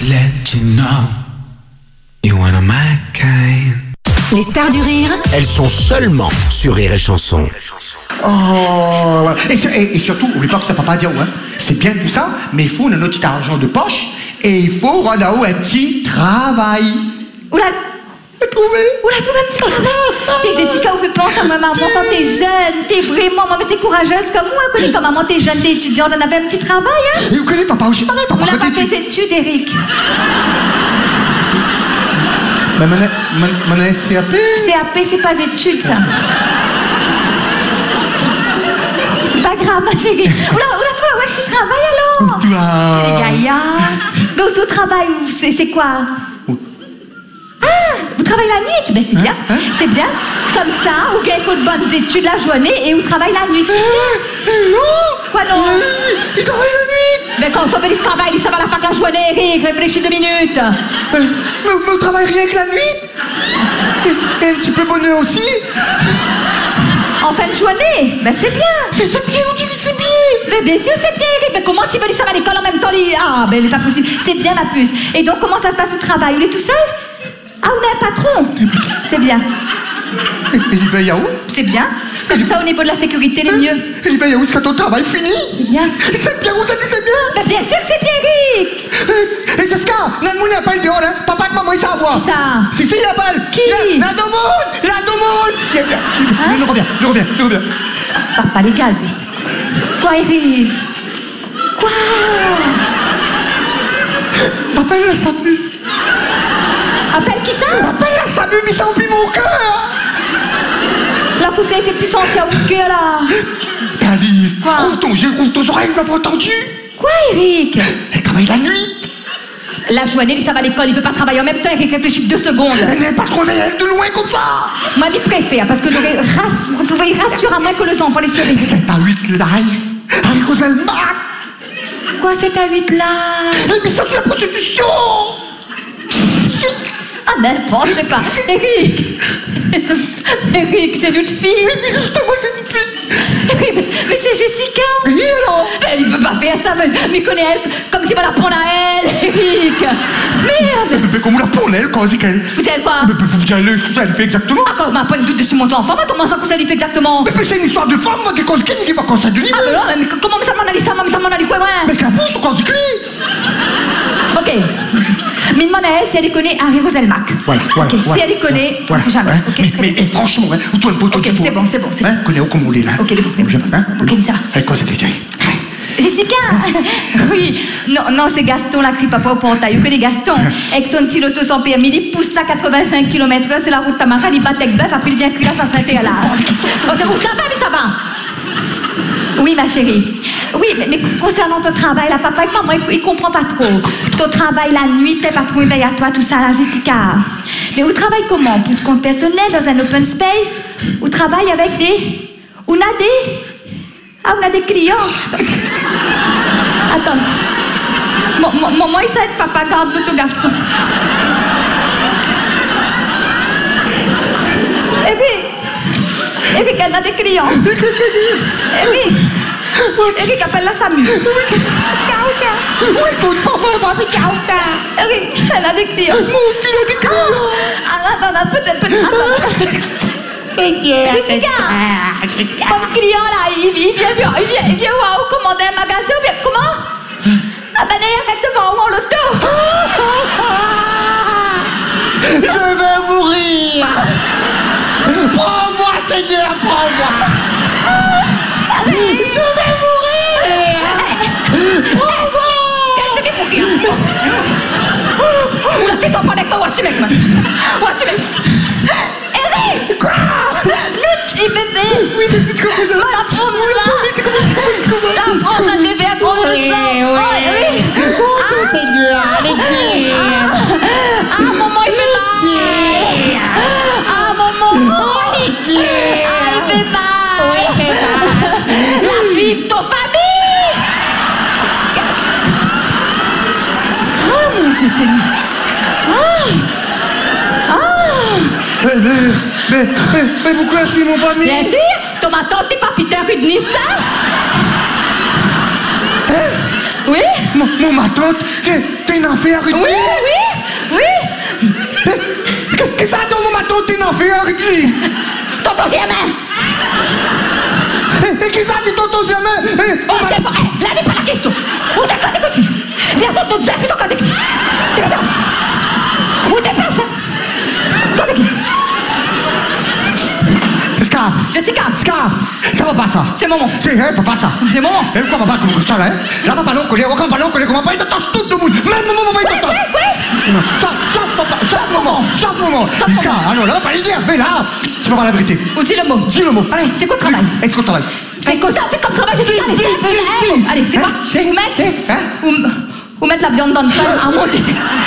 let you know you're one of my kind. Les stars du rire, Elles sont seulement sur Rire et Chanson. Oh, et surtout, oublie pas que ça papa dire, hein. C'est bien tout ça, mais il faut un petit argent de poche et il faut rendre un petit travail. oula, Trouvé. un petit travail. T'es Jessica, on fait penser à ma maman quand t'es jeune, t'es vraiment, maman, t'es courageuse comme moi, connais quand maman t'es jeune, t'es étudiante, on avait un petit travail, hein. Et vous connaissez papa aussi pareil, papa. On n'a pas quand fait t'es- ses études, Eric. Mais mon SCAP. CAP, c'est pas études, ça. C'est pas grave, ma chérie. Oula, toi, ouais, petit travail alors. Toi. Les gaillards. Mais au travail, c'est quoi? Ah, vous travaillez la nuit? Ben c'est bien, c'est bien. Comme ça, vous gagnez de bonnes études la journée et vous travaillez la nuit. Non. Quoi non? Il travaille la nuit. Mais quand on fait du travail, ça va la fac la journée, Eric, réfléchis 2 minutes. Mais on travaille rien que la nuit. Et un petit peu bonheur aussi. En fin de journée, ben c'est bien. C'est bien, on dit que c'est bien. Mais bien sûr, c'est bien, Eric. Mais comment tu veux dire ça à l'école en même temps? Ah, ben, c'est pas possible. C'est bien, ma puce. Et donc, comment ça se passe au travail? Vous êtes tout seul? Ah, on a un patron. C'est bien. Et il veille à où? C'est bien. Comme ça, au niveau de la sécurité, les mieux. Il veille à où jusqu'à ton travail fini? C'est bien. C'est bien, on s'est dit c'est bien. Ben, bien sûr que c'est bien, Eric. Et c'est ce cas, nan moun n'a pas le dehors, hein. Papa et maman, ils savent voir. Qui ça? Si, il a pas. Qui? La Domone. Je reviens. Papa, les gazés. Quoi, Eric? Quoi? Appelle la SAMU. Appelle qui ça? Appelle la SAMU, mais ça emplit mon cœur. La poussée était plus sentie à vous que là. Calice, Quoi? ouvre ton oreille, il m'a pas entendu. Quoi, Eric? Elle travaille la nuit. La journée, il s'en va à l'école, il peut pas travailler en même temps, Eric, réfléchit 2 secondes. Elle n'est pas trop veillée de loin comme ça. Moi, je préfère, parce que vous trouvez rassure à moins que les enfants les surveillent. C'est à 8 live. Avec Roselma. Quoi, c'est à 8 là? L'émission sur la prostitution. Ah, n'importe quoi. Eric! Eric, c'est notre fille. Mais justement, c'est une fille. Eric, mais c'est Jessica. Oui, alors. Il peut pas faire ça, mais connaît elle comme si on la prendre à elle, Eric. Merde. Mais comment la pour elle, quand c'est qu'elle. Vous savez quoi? Mais vous dire ça, elle fait exactement. Ah, quand on m'a pas de doute dessus mon enfant, mais comment ça que ça lui fait exactement? Mais c'est une histoire de femme, moi, qui cause qui ne dit pas quand ça de Ah, mais non, mais comment ça m'en a dit ça? Ça m'en a dit quoi, moi? Mais qu'un pouce, quand c'est clé. Ok. Mais demande à elle si elle connaît Harry Roselmack. Voilà. Ok, si elle connaît, on sait jamais. Ok, Mais franchement, hein, ou toi le poteau Ok, c'est bon, c'est bon. Hein, connais où comme on est là. Ok, ok, ça va. Avec quoi c'était Jessica! Oui, non, c'est Gaston, la crie papa au portail. Vous connaissez Gaston? Avec son petit loto sans permis, il pousse ça 85 km/h sur la route Tamara, il bat avec bœuf, après il vient cuire ça s'arrête là. Donc, ça va, mais ça va. Oui, ma chérie. Oui, mais concernant ton travail, la papa et maman, il comprend pas trop. Ton travail la nuit, tes patrons veillent à toi, tout ça, là, Jessica. Mais vous travaillez comment? Pour compte personnel, dans un open space? Vous travaillez avec des... On a des... Ah, on a des clients. Attends. Maman, il sait que papa garde l'auto Gaston. Eric, elle a des clients. Eric, appelle la SAMU. Ciao. Oui, écoute, papa, Ciao. Eric, elle a des clients. mon fils a des clients. Attends, peut-être. Jessica, comme client là, il vient voir ou commander un magasin ou bien comment? Ah ben il arrête devant moi l'auto. Je vais mourir. Prends-moi, Seigneur, prends-moi. Je vais mourir. Prends-moi. Qu'est-ce que c'est pour client? Oula, fais ça pas avec moi, voici mec. Eric! Quoi? Le petit bébé! Oui, t'es plus comme ça. Voilà, prends-nous là! Là, prends un bébé à gros de sang! Oui! Oh, Seigneur, allez-y. Ah, maman, il fait mal! Ah, maman! Ah, il fait mal! La suivre ton famille! Oh, mon Dieu, c'est Mais pourquoi je suis mon famille? bien sûr! Ton tante n'est pas Peter Rudnis, ça? Oui? Ma tante, t'es une affaire, Oui, oui, oui. Qu'est-ce que ça donne, mon maton, t'es une affaire, utilise? Tonton Germain. Et qu'est-ce que ça dit, tonton Germain? On sait pas, là n'est pas la question. Où c'est que t'es connu? Les autres toutes seules, ils sont quand c'est qui? T'es pas ça? Où t'es pas ça? Quand c'est qui? Jessica. Ça va pas ça. C'est maman. C'est papa ça. C'est maman. Et pourquoi papa comme ça là? Là papa non connaît, aucun papa non connaît comment pas il t'entend tout le monde. Même maman va il t'entend. Chaque moment. Jessica, ah non là papa il dit, mais là, tu vas voir la vérité. Ou dis le mot. Dis le mot. Allez, c'est quoi le travail? Est-ce qu'on travaille? C'est quoi ça? Fais comme travail, Jessica. Allez, c'est quoi? Ou mettre la viande dans le pain à monter.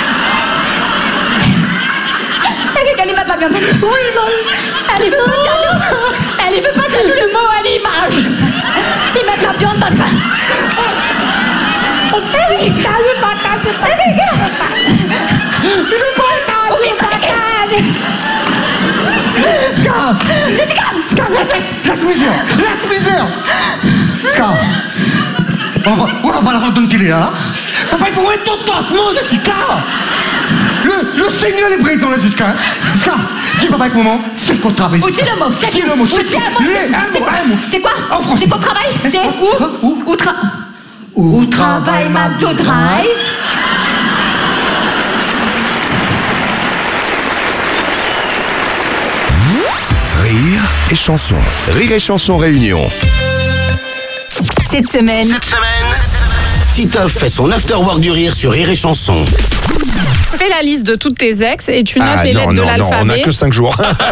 Elle met la viande. Oui, elle veut pas dire nous. Elle veut pas dire nous le mot à l'image. Ils mettent la viande dans le pain. Laisse misère. Ska, on va pas la rendre télé là. Papa, il faut être totalement, Jessica. Le Seigneur est présent là, Jessica. Ska, dis papa avec maman, c'est qu'on travaille. Ou dis le mot, c'est le mot, c'est quoi? En français. C'est quoi travail? C'est où travaille McDo Drive? Rire et chanson. Rire et chanson réunion. Cette semaine, Titoff fait son afterwork du rire sur Rire et chanson. Fais la liste de toutes tes ex et tu notes les lettres de l'alphabet. Non, on n'a que 5 jours.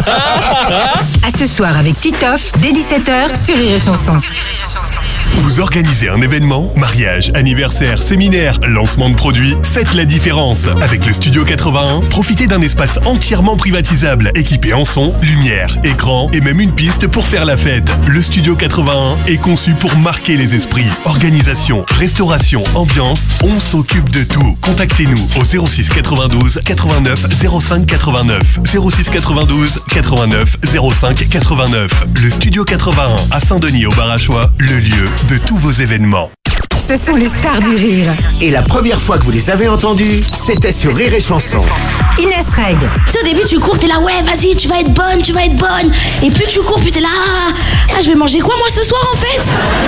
à ce soir avec Titoff, dès 17h sur Rire et Chanson. Vous organisez un événement, mariage, anniversaire, séminaire, lancement de produits, faites la différence. Avec le Studio 81, profitez d'un espace entièrement privatisable, équipé en son, lumière, écran et même une piste pour faire la fête. Le Studio 81 est conçu pour marquer les esprits. Organisation, restauration, ambiance, on s'occupe de tout. Contactez-nous au 06 92 89 05 89. 06 92 89 05 89. Le Studio 81 à Saint-Denis au Bar-à-Choix, le lieu de tous vos événements. Ce sont les stars du rire. Et la première fois que vous les avez entendus, c'était sur Rire et chanson. Inès Reg. Tu sais, au début, tu cours, t'es là, ouais, vas-y, tu vas être bonne. Et plus tu cours, plus t'es là, je vais manger quoi, moi, ce soir, en fait?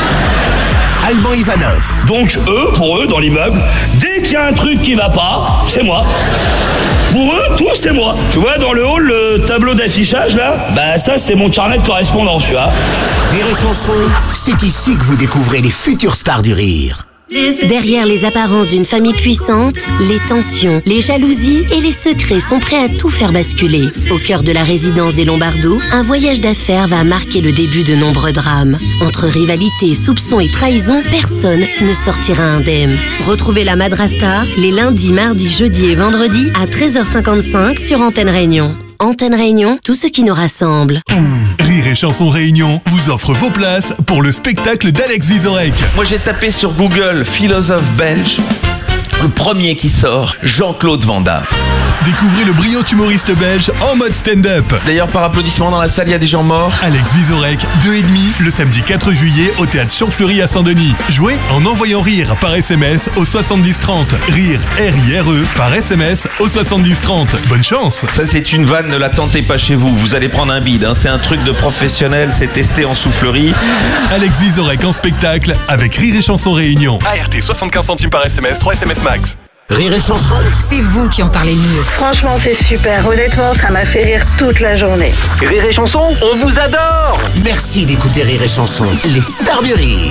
Alban Ivanov. Donc, pour eux, dans l'immeuble, dès qu'il y a un truc qui va pas, c'est moi. Pour eux, tout, c'est moi. Tu vois, dans le hall, le tableau d'affichage, là, bah ça, c'est mon carnet de correspondance, tu vois. Rire et chanson, c'est ici que vous découvrez les futures stars du rire. Derrière les apparences d'une famille puissante, les tensions, les jalousies et les secrets sont prêts à tout faire basculer. Au cœur de la résidence des Lombardo, un voyage d'affaires va marquer le début de nombreux drames. Entre rivalité, soupçons et trahison, personne ne sortira indemne. Retrouvez la Madrasta les lundis, mardis, jeudis et vendredis à 13h55 sur Antenne Réunion. Antenne Réunion, tout ce qui nous rassemble. Rire et chanson réunion vous offre vos places pour le spectacle d'Alex Vizorek. Moi j'ai tapé sur Google philosophe belge. Le premier qui sort, Jean-Claude Van Damme. Découvrez le brillant humoriste belge en mode stand-up. D'ailleurs, par applaudissement dans la salle, il y a des gens morts. Alex Vizorek, 2,5, le samedi 4 juillet au théâtre Champfleury à Saint-Denis. Jouez en envoyant rire par SMS au 70 30. Rire, R-I-R-E, par SMS au 70 30. Bonne chance. Ça, c'est une vanne, ne la tentez pas chez vous. Vous allez prendre un bide, hein. C'est un truc de professionnel, c'est testé en soufflerie. Alex Vizorek en spectacle avec Rire et chanson réunion. ART 75 centimes par SMS, 3 SMS max. Rire et chanson. C'est vous qui en parlez le mieux. Franchement, c'est super. Honnêtement, ça m'a fait rire toute la journée. Rire et chanson, on vous adore. Merci d'écouter Rire et chanson, les stars du rire.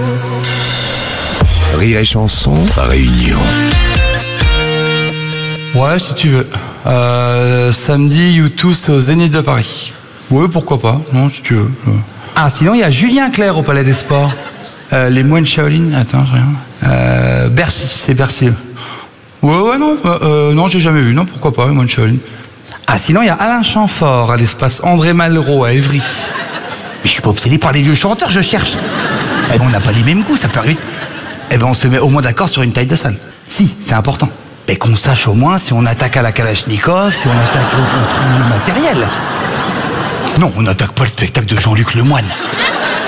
Rire et chanson, réunion. Ouais, si tu veux. Samedi, You tous au Zénith de Paris. Ouais, pourquoi pas. Non, si tu veux. Ah, sinon, il y a Julien Clerc au Palais des Sports. Les moines Shaolin. Attends, je regarde. Bercy, c'est Bercy. Ouais, non, non, j'ai jamais vu. Non, pourquoi pas, les moines Shaolin. Ah, sinon, il y a Alain Chamfort à l'espace André Malraux à Évry. Mais je suis pas obsédé par les vieux chanteurs, je cherche. Eh ben, on n'a pas les mêmes goûts, ça peut arriver. Eh ben, on se met au moins d'accord sur une taille de salle. Si, c'est important. Mais qu'on sache au moins si on attaque à la Kalachnikov, si on attaque contre le matériel. Non, on n'attaque pas le spectacle de Jean-Luc Lemoyne.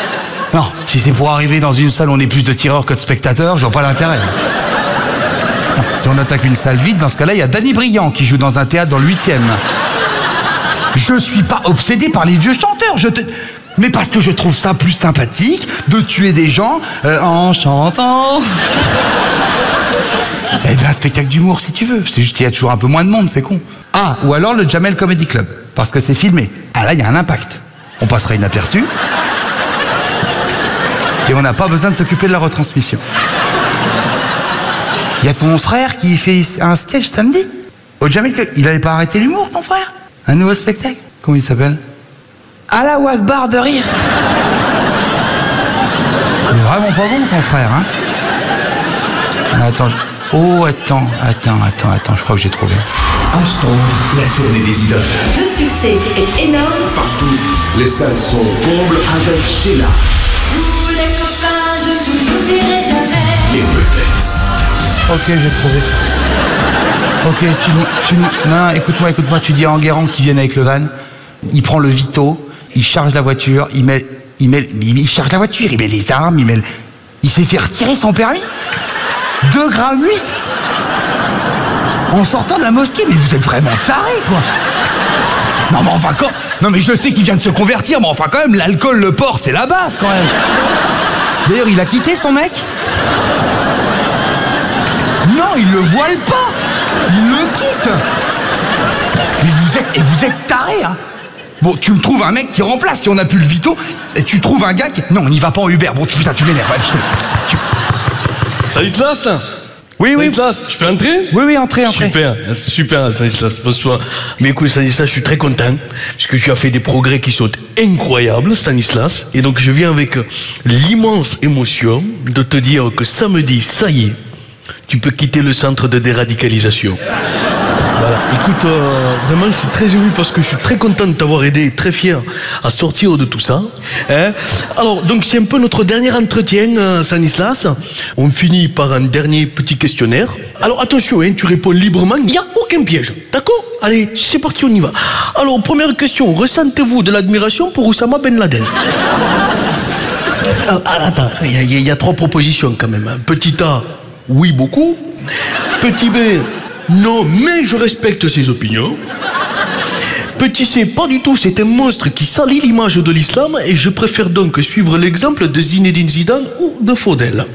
Non, si c'est pour arriver dans une salle où on est plus de tireurs que de spectateurs, je vois pas l'intérêt. Non, si on attaque une salle vide, dans ce cas-là, il y a Danny Briand qui joue dans un théâtre dans le 8e. Je suis pas obsédé par les vieux chanteurs, mais parce que je trouve ça plus sympathique de tuer des gens en chantant. Eh bien, un spectacle d'humour, si tu veux. C'est juste qu'il y a toujours un peu moins de monde, c'est con. Ah, ou alors le Jamel Comedy Club, parce que c'est filmé. Ah là, il y a un impact. On passera inaperçu. Et on n'a pas besoin de s'occuper de la retransmission. Il y a ton frère qui fait un sketch samedi. Au Jamel Club. Il allait pas arrêter l'humour, ton frère? Un nouveau spectacle? Comment il s'appelle? Allahu Akbar de rire. Il est vraiment pas bon, ton frère, hein? Attends. Oh, attends, je crois que j'ai trouvé. Hashtag la tournée des idoles. Le succès est énorme. Partout, les salles sont combles avec Sheila. Tous les copains, je vous oublierai jamais. Les Muppets. Ok, j'ai trouvé. Ok, non, écoute-moi, tu dis à Enguerrand qu'il vienne avec le van, il prend le Vito, il charge la voiture, il charge la voiture, il met les armes, il s'est fait retirer son permis. 2,8 grammes en sortant de la mosquée, mais vous êtes vraiment tarés, quoi. Non, mais enfin, non, mais je sais qu'il vient de se convertir, mais enfin, quand même, l'alcool, le porc, c'est la base, quand même. D'ailleurs, il a quitté son mec? Non, il le voile pas. Il le quitte. Mais vous êtes tarés, hein. Bon, tu me trouves un mec qui remplace, si on a plus le Vito, et tu trouves un gars qui... Non, on n'y va pas en Uber. Bon, putain, tu m'énerves. Stanislas? Oui. Stanislas, je peux entrer? Oui, entrez. Super, Stanislas, pose-toi. Mais écoute, Stanislas, je suis très content, parce que tu as fait des progrès qui sont incroyables, Stanislas. Et donc, je viens avec l'immense émotion de te dire que samedi, ça y est, tu peux quitter le centre de déradicalisation. Voilà. Écoute, vraiment, je suis très ému parce que je suis très content de t'avoir aidé, très fier à sortir de tout ça. Hein? Alors, donc, c'est un peu notre dernier entretien, Stanislas. On finit par un dernier petit questionnaire. Alors, attention, hein, tu réponds librement, il n'y a aucun piège. D'accord? Allez, c'est parti, on y va. Alors, première question, ressentez-vous de l'admiration pour Oussama Ben Laden? Attends, il y a 3 propositions quand même. Petit A, oui, beaucoup. Petit B, non, mais je respecte ses opinions. Petit C, pas du tout, c'est un monstre qui salit l'image de l'islam et je préfère donc suivre l'exemple de Zinedine Zidane ou de Faudel.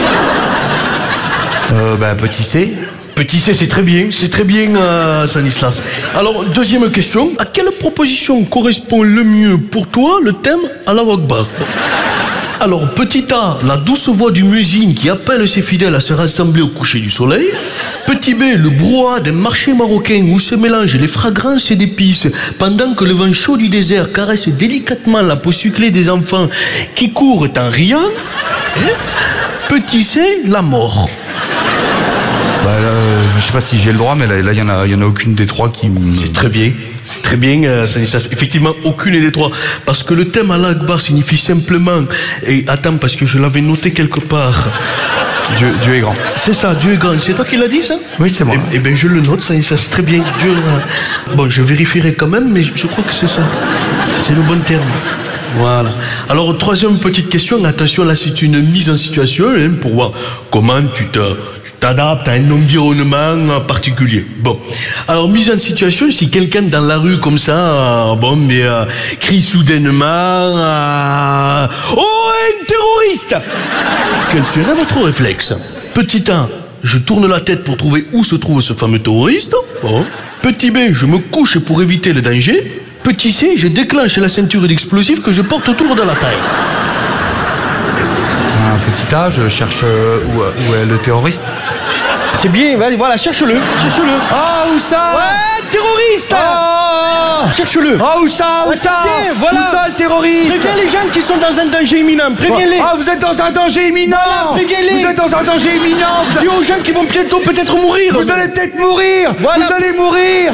Petit C. Petit C, c'est très bien, Stanislas. Alors, deuxième question, à quelle proposition correspond le mieux pour toi le thème Allahu Akbar? Alors, petit A, la douce voix du muezzin qui appelle ses fidèles à se rassembler au coucher du soleil. Petit B, le brouhaha d'un marché marocain où se mélangent les fragrances d'épices pendant que le vent chaud du désert caresse délicatement la peau sucrée des enfants qui courent en riant. Petit C, la mort. Je sais pas si j'ai le droit, mais là, il y en a aucune des 3 qui me... C'est très bien, Stanislas. Effectivement, aucune des 3. Parce que le thème Allah Akbar signifie simplement... Et attends, parce que je l'avais noté quelque part. Dieu est grand. C'est ça, Dieu est grand. C'est toi qui l'as dit, ça? Oui, c'est moi. Eh bien, je le note, Stanislas. Très bien, Dieu est grand. Bon, je vérifierai quand même, mais je crois que c'est ça. C'est le bon terme. Voilà. Alors, troisième petite question. Attention, là, c'est une mise en situation pour voir comment tu t'adaptes à un environnement particulier. Bon. Alors, mise en situation, si quelqu'un dans la rue, comme ça, crie soudainement oh, un terroriste! Quel serait votre réflexe? Petit A, je tourne la tête pour trouver où se trouve ce fameux terroriste. Bon. Petit B, je me couche pour éviter le danger. Petit C, je déclenche la ceinture d'explosifs que je porte autour de la taille. Petit A, je cherche où est le terroriste. C'est bien, voilà, cherche-le. Ah, où ça? Ouais, terroriste! Cherche-le. Ah, où ça? Voilà. Où ça, le terroriste? Préviens les gens qui sont dans un danger imminent, préviens-les. Ah, vous êtes dans un danger imminent. Voilà, préviens-les. Vous êtes dans un danger imminent. Dis aux gens qui vont bientôt peut-être mourir. Vous allez peut-être mourir. Voilà. Vous allez mourir.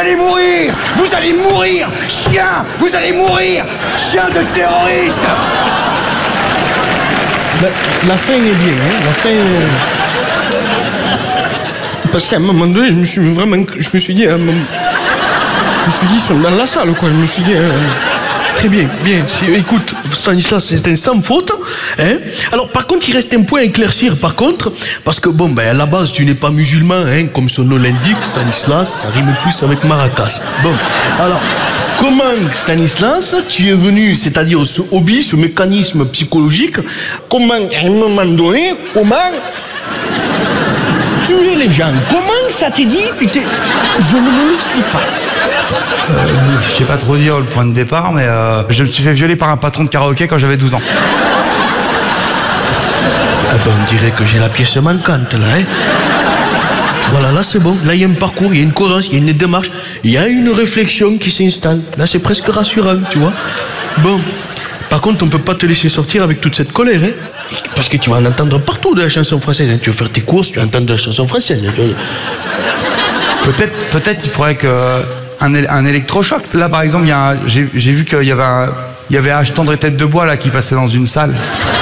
Chien. Vous allez mourir. Chien de terroriste. La fin est bien, hein. La fin est... Parce qu'à un moment donné, je me suis dit, ils sont dans la salle, quoi. Je me suis dit, très bien, bien. Écoute, Stanislas, c'est un sans faute. Hein. Alors, par contre, il reste un point à éclaircir, par contre, parce que, bon, ben, à la base, tu n'es pas musulman, hein, comme son nom l'indique, Stanislas, ça rime plus avec Maracas. Bon, alors, comment, Stanislas, tu es venu, c'est-à-dire ce hobby, ce mécanisme psychologique, comment, à un moment donné, comment tuer les gens? Comment ça t'est dit? Je ne me l'explique pas. Je sais pas trop dire le point de départ, mais je me suis fait violer par un patron de karaoké quand j'avais 12 ans. Ah ben, on dirait que j'ai la pièce manquante, là, hein. Voilà, là c'est bon. Là, il y a un parcours, il y a une cohérence, il y a une démarche, il y a une réflexion qui s'installe. Là, c'est presque rassurant, tu vois. Bon. Par contre, on peut pas te laisser sortir avec toute cette colère, hein. Parce que tu vas en entendre partout de la chanson française, hein. Tu vas faire tes courses, tu vas entendre de la chanson française. Peut-être il faudrait un électrochoc. Là, par exemple, j'ai vu qu'il y avait un tendre et tête de bois là qui passait dans une salle.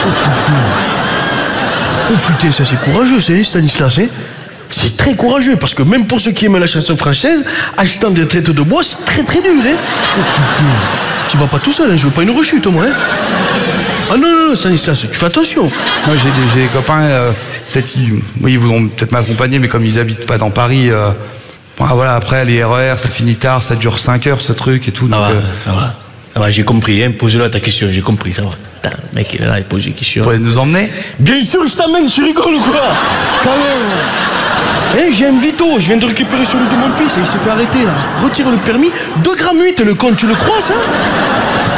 Oh putain, ça c'est courageux, c'est Stanislas, hein. C'est très courageux, parce que même pour ceux qui aiment la chanson française, achetant des têtes de bois, c'est très très dur, hein. Oh putain. Tu vas pas tout seul, hein. Je veux pas une rechute au moins, hein. Ah non, Stanislas, tu fais attention. Moi, j'ai des copains, peut-être ils voudront peut-être m'accompagner, mais comme ils habitent pas dans Paris, voilà, après les RER, ça finit tard, ça dure 5 heures ce truc et tout. Ça va, j'ai compris, hein. Pose-le à ta question, j'ai compris, ça va. Putain, le mec, il est là, il pose une question. Vous pouvez nous emmener? Bien sûr, je t'amène, tu rigoles ou quoi? Quand même. J'ai un Vito, je viens de récupérer celui de mon fils, il s'est fait arrêter là. Retire le permis, 2,8 grammes le con, tu le crois ça?